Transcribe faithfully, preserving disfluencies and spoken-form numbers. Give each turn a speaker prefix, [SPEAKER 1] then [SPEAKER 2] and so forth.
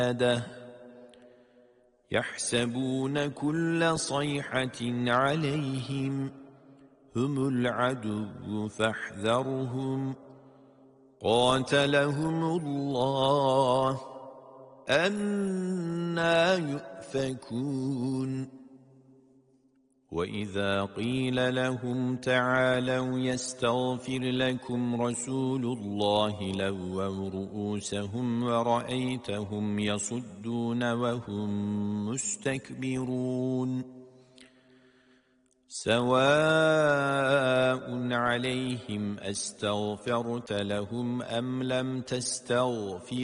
[SPEAKER 1] يحسبون كل صيحة عليهم هم العدو فاحذرهم قاتلهم الله أنى يؤفكون وإذا قيل لهم تعالوا يستغفر لكم رسول الله لووا رؤوسهم ورأيتهم يصدون وهم مستكبرون سواء عليهم أستغفرت لهم أم لم تستغفر